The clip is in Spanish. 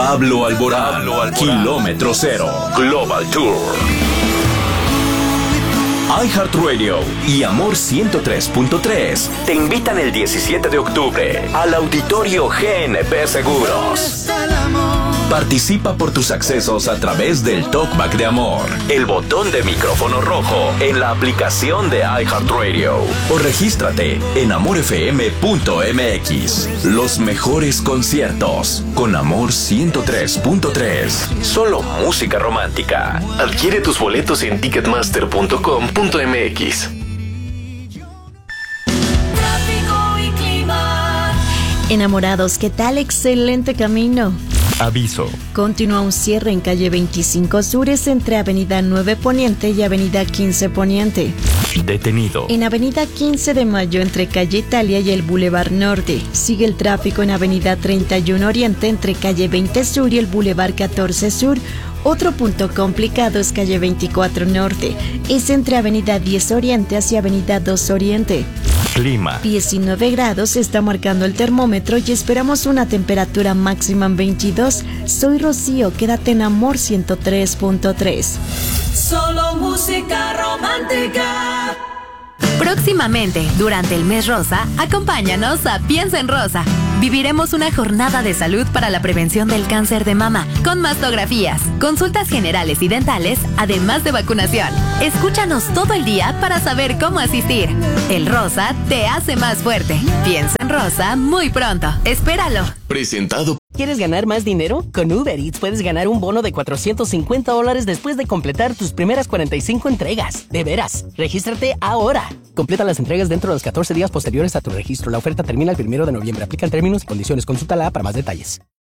Pablo Alborán, Kilómetro Cero, Global Tour. iHeartRadio y Amor 103.3 te invitan el 17 de octubre al Auditorio GNP Seguros. Participa por tus accesos a través del Talkback de Amor, el botón de micrófono rojo en la aplicación de iHeartRadio o regístrate en amorfm.mx. Los mejores conciertos con Amor 103.3. Solo música romántica. Adquiere tus boletos en ticketmaster.com.mx. Enamorados, ¿qué tal? Excelente camino. Aviso. Continúa un cierre en calle 25 Sures entre Avenida 9 Poniente y Avenida 15 Poniente. Detenido. En Avenida 15 de Mayo entre calle Italia y el Boulevard Norte. Sigue el tráfico en Avenida 31 Oriente entre calle 20 Sur y el Boulevard 14 Sur. Otro punto complicado es calle 24 Norte. Es entre Avenida 10 Oriente hacia Avenida 2 Oriente. Clima. 19 grados está marcando el termómetro y esperamos una temperatura máxima en 22. Soy Rocío, quédate en Amor 103.3. Solo música romántica. Próximamente, durante el mes rosa, acompáñanos a Piensa en Rosa. Viviremos una jornada de salud para la prevención del cáncer de mama, con mastografías, consultas generales y dentales, además de vacunación. Escúchanos todo el día para saber cómo asistir. El rosa te hace más fuerte. Piensa en Rosa muy pronto. Espéralo. Presentado. ¿Quieres ganar más dinero? Con Uber Eats puedes ganar un bono de $450 después de completar tus primeras 45 entregas. De veras, regístrate ahora. Completa las entregas dentro de los 14 días posteriores a tu registro. La oferta termina el 1 de noviembre. Aplican términos y condiciones. Consulta la app para más detalles.